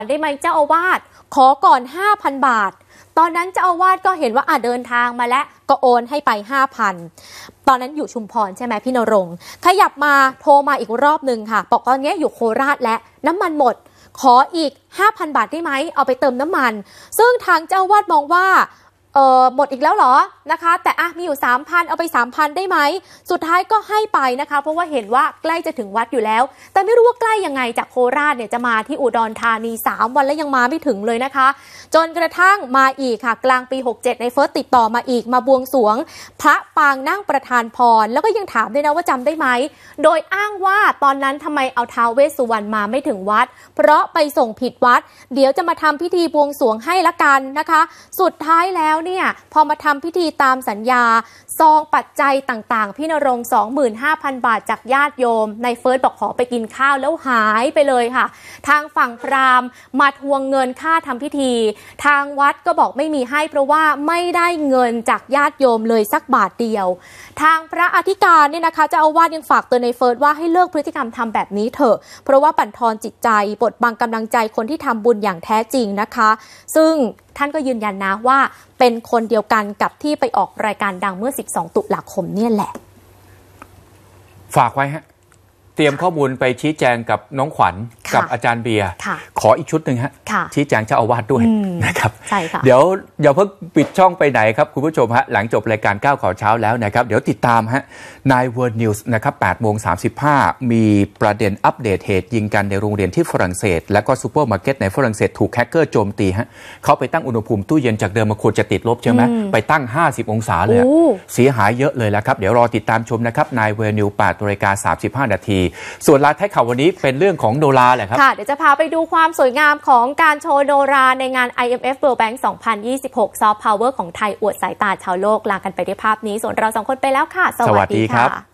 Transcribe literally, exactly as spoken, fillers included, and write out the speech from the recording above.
ได้ไหมเจ้าอาวาสขอก่อน ห้าพัน บาทตอนนั้นเจ้าอาวาสก็เห็นว่าอ่ะเดินทางมาแล้วก็โอนให้ไป ห้าพัน ตอนนั้นอยู่ชุมพรใช่ไหมพี่ณรงค์ขยับมาโทรมาอีกรอบนึงค่ะบอกตอนนี้อยู่โคราชและน้ำมันหมดขออีก ห้าพัน บาทได้ไหมเอาไปเติมน้ำมันซึ่งทางเจ้าอาวาสมองว่าเออหมดอีกแล้วเหรอนะคะแต่อ่ะมีอยู่ สามพัน เอาไป สามพัน ได้ไหมสุดท้ายก็ให้ไปนะคะเพราะว่าเห็นว่าใกล้จะถึงวัดอยู่แล้วแต่ไม่รู้ว่าใกล้ยังไงจากโคราชเนี่ยจะมาที่อุดรธานีสามวันแล้วยังมาไม่ถึงเลยนะคะจนกระทั่งมาอีกค่ะกลางปีหกเจ็ดในเฟิร์สติดต่อมาอีกมาบวงสรวงพระปางนั่งประธานพรแล้วก็ยังถามด้วยนะว่าจำได้ไหมโดยอ้างว่าตอนนั้นทำไมเอาท้าวเวสสุวรรณมาไม่ถึงวัดเพราะไปส่งผิดวัดเดี๋ยวจะมาทำพิธีบวงสรวงให้ละกันนะคะสุดท้ายแล้วเนี่ยพอมาทำพิธีตามสัญญาซองปัจจัยต่างๆพี่ณรงค์ สองหมื่นห้าพัน บาทจากญาติโยมในเฟิร์สบอกขอไปกินข้าวแล้วหายไปเลยค่ะทางฝั่งพราหมณ์มาทวงเงินค่าทำพิธีทางวัดก็บอกไม่มีให้เพราะว่าไม่ได้เงินจากญาติโยมเลยสักบาทเดียวทางพระอธิการเนี่ยนะคะเจ้าอาวาสยังฝากเตือนในเฟิร์สว่าให้เลิกพฤติกรรมทำแบบนี้เถอะเพราะว่าบั่นทอนจิตใจบดบังกำลังใจคนที่ทำบุญอย่างแท้จริงนะคะซึ่งท่านก็ยืนยันนะว่าเป็นคนเดียวกันกับที่ไปออกรายการดังเมื่อสิบสองตุลาคมเนี่ยแหละฝากไว้ฮะเตรียมข้อมูลไปชี้แจงกับน้องขวัญกับอาจารย์เบียร์ขออีกชุดหนึ่งฮะชี้แจงเจ้าอาวาสด้วยนะครับเดี๋ยวเดี๋ยวเพิ่งปิดช่องไปไหนครับคุณผู้ชมฮะหลังจบรายการก้าวข่าวเช้าแล้วนะครับเดี๋ยวติดตามฮะนายเวิร์ดนิวส์นะครับแปดโมงสามสิบห้ามีประเด็นอัปเดตเหตุยิงกันในโรงเรียนที่ฝรั่งเศสและก็ซูเปอร์มาร์เก็ตในฝรั่งเศสถูกแฮกเกอร์โจมตีฮะเขาไปตั้งอุณหภูมิตู้เย็นจากเดิมมาควรจะติดลบใช่ไหมไปตั้งห้าสิบองศาเลยเสียหายเยอะเลยแล้วครับเดี๋ยวรอติดตามชมนะครับนายเวิร์ดนิวส์แปดนาฬิกาสามสิบห้านาทีส่วนลาท้ายข่าววันนี้เป็นเรื่องของโนราแหละครับค่ะเดี๋ยวจะพาไปดูความสวยงามของการโชว์โนราในงาน ไอ เอ็ม เอฟ World Bank สองพันยี่สิบหก Soft Power ของไทยอวดสายตาชาวโลกลากันไปด้วยภาพนี้ส่วนเราสองคนไปแล้วค่ะสวัสดีค่ะ